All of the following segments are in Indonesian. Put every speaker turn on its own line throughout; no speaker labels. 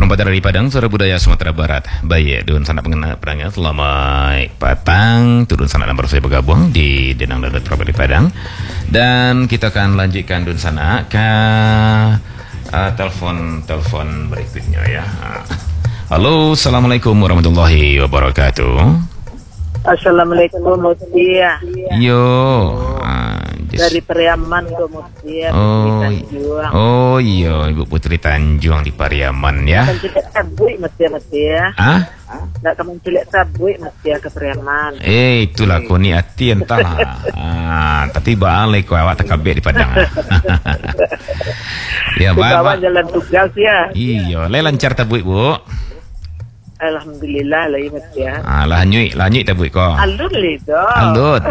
Selamat dari Padang, Suara Budaya Sumatera Barat. Baik, dun sanak pengenal selamat petang. Turun sanak nomor saya bergabung di Denang Dadat Property Padang. Dan kita akan lanjutkan dun sanak ke telepon berikutnya ya. Halo, Assalamualaikum warahmatullahi wabarakatuh.
Assalamualaikum Mutia.
Yo.
Dari Pariaman ke Mutia.
Oh iya, Ibu Putri Tanjung di Pariaman ya.
Kamu cilik sabui Mutia.
Ah?
Nggak kamu cilik sabui Mutia ke Pariaman.
Itulah kau ni hati entahlah. Tapi balik kau awak terkabit di Padang. Ya,
bawa jalan tugas ya.
Iya, lancar tak Bu?
Alhamdulillah lah ya.
Lanjut tak buat kau. Alut.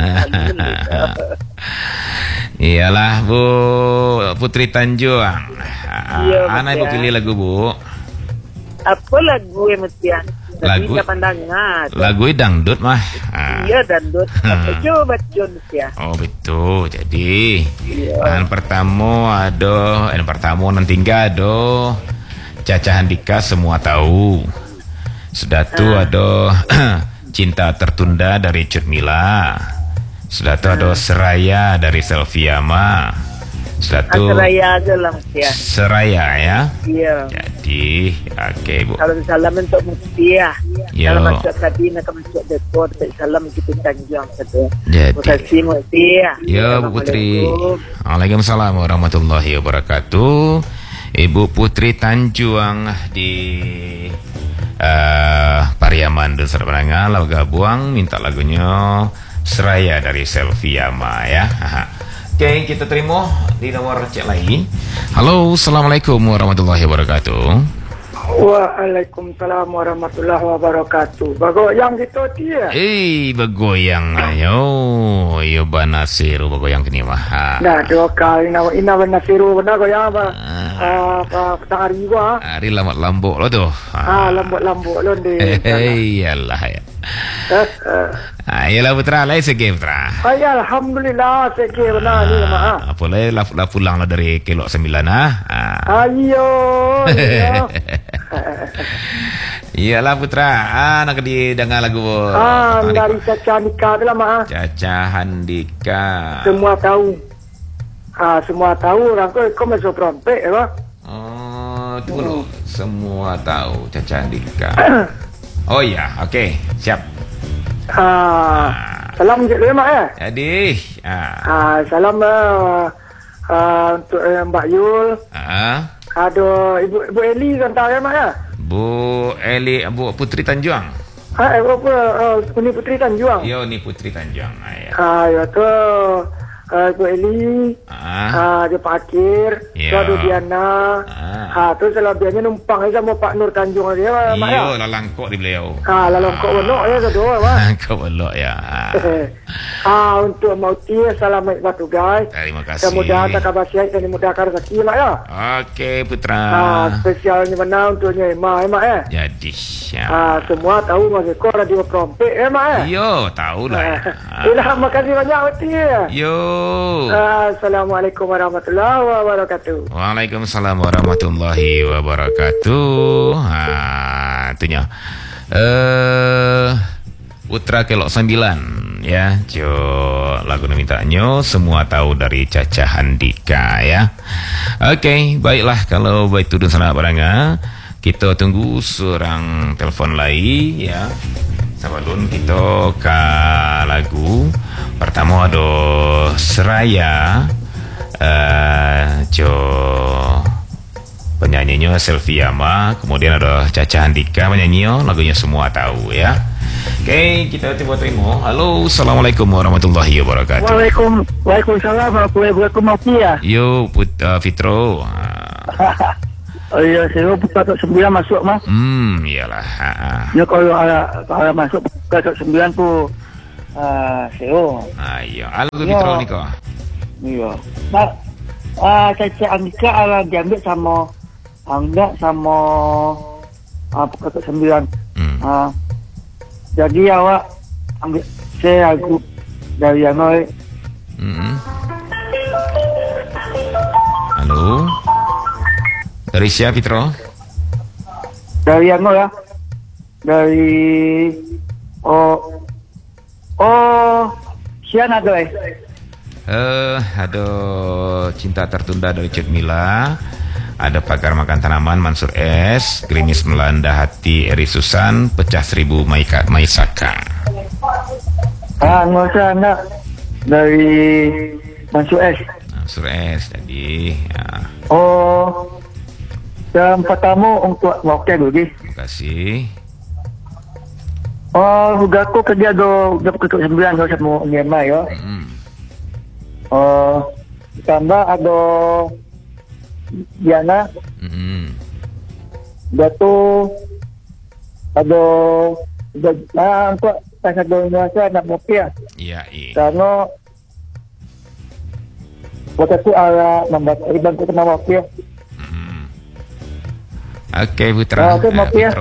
Iyalah Bu Putri Tanjung. Anak Ibu pilih lagu Bu.
Apa lagu ya?
Lagu
pandangan.
Lagu dangdut mah.
Iya dangdut. Coba ya.
Oh betul. Jadi yang pertama nanti enggak ada Caca Handika Semua Tahu. Sudah tu ada Cinta Tertunda dari Cut Mila. Sudah tu ada Seraya dari Selviama. Sudah tu
Seraya aja lah ya.
Seraya ya.
Iya.
Jadi Bu.
Salam untuk Mutia.
Yo.
Kalau masuk kabin akan masuk depot. Salam kita Tanjung satu.
Jadi.
Terima kasih Mutia.
Ya Bu Putri. Waalaikumsalam warahmatullahi wabarakatuh. Ibu Putri Tanjung di Pariaman dan Serbananga lagu gabung minta lagunya Seraya dari Selviama ya. Oke, kita terima di nomor cek lagi. Halo, Assalamualaikum warahmatullahi wabarakatuh.
Waalaikumsalam warahmatullahi wabarakatuh. Bagoyang gitu dia.
Bagoyang ayo. Yo banasiru bagoyang kini mah.
Nah, dua kali ina banasiru benar goyang apa? Petang hari gua.
Hari lambok lo tuh.
Lambok lo di.
Iyalah ya. Ayolah Putra, lai segi Putra.
Alhamdulillah segi benar ni mah.
Apa lai lah pulang lah dari kilo 9
Ayo.
Iyalah Putra, nak di dengar lagu
dari Caca Handika tu lah mah.
Caca Handika.
Semua tahu. Semua tahu orang kau masuk trompet apa?
Tunggu dulu. Semua tahu Caca Handika. Oh ya, okey, siap.
Salam je mak ya.
Jadi,
salam untuk Mbak Yul. Ada Ibu Eli kan tahu ya mak ya.
Bu Eli, Bu Putri Tanjung.
Ini Putri Tanjung.
Yo, ni Putri Tanjung.
Ya tu Ibu Eli. Dia parkir. Ada Diana. Terus selebihnya numpang aja sama Pak Nur Tanjung dia mak ya.
Yo, lalangkok di beliau.
Lalangkok wenok ya kedua mak.
Lalangkok wenok ya.
Untuk Mutia salam batu guys.
Terima kasih.
Mudah-mudahan tak kabar sihat dan dimudahkan rezeki mak ya.
Okey Putra.
Spesialnya mana untuk Nyema mak ya.
Jadi
semua tahu masih kau radio Prompek mak ya.
Yo, tahulah.
Terima kasih banyak Mutia.
Yo.
Assalamualaikum warahmatullahi wabarakatuh.
Waalaikumsalam warahmatullahi wabarakatuh. Itunya. Putra Kelok 9 ya. Jo lagu mintanya Semua Tahu dari Caca Handika ya. Okey, baiklah kalau baik tudun sana baranga. Kita tunggu seorang telefon lagi ya. Sebelum kita ke lagu pertama ada Seraya. Jo penyanyinya Selviama, kemudian ada Caca Handika penyanyinya lagunya Semua Tahu ya. Oke, kita terima. Halo, Assalamualaikum warahmatullahi wabarakatuh.
Waalaikumsalam warahmatullahi wabarakatuh.
Yo, Fitro.
Oh iya, saya Pukul 9 masuk mah.
Iyalah.
Ya kalau masuk Pukul 9 tu SEO.
Iya, lagu Fitro ni kau.
Iya. Caca Handika diambil sama Pukul 9. Jadi awak ambil saya lagu dari Hanoi.
Halo. Dari siapa Fitro?
Dari anu ya. Dari Sian ada
aduh, cinta tertunda dari Cik Mila. Ada pagar makan tanaman Mansur S, gerimis melanda hati Eri Susan, pecah 1000 Maisaka.
Nggak usah anak dari Mansur S.
Mansur S tadi. Ya.
Yang pertama untuk wakil dulu.
Terima kasih.
Hugaku kerja do 9 do sama Myanmar ya. Tambah ada Diana. Jatuh ada untuk sangat Indonesia nak mokia.
Iya.
Karena waktu itu ala membaca iban itu nama mokia.
Oke, Putra.
Oke, mokia.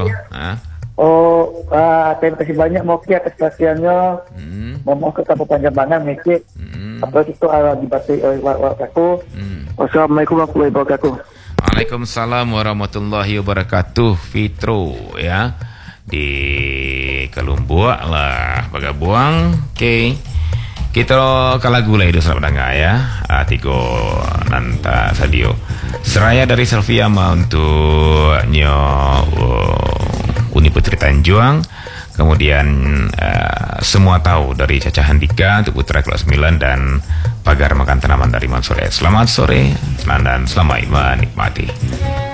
Terima kasih banyak mokia atas perhatiannya. Mau ke Kabupaten Jambangan Mesir. Apa itu ala dibantu oleh aku. Wassalamualaikum warahmatullahi wabarakatuh.
Waalaikumsalam warahmatullahi wabarakatuh. Fitro ya di Kalumbuak lah Bagabuang. Oke. Kita kalagu lah itu sahabat dengar ya. Tigo nanta sadio. Seraya dari Selvia mah untuk Uni Putri Tanjuang. Kemudian semua tahu dari Caca Handika untuk Putra kelas 9 dan pagar makan tanaman dari Mansur S. Selamat sore dan selamat menikmati.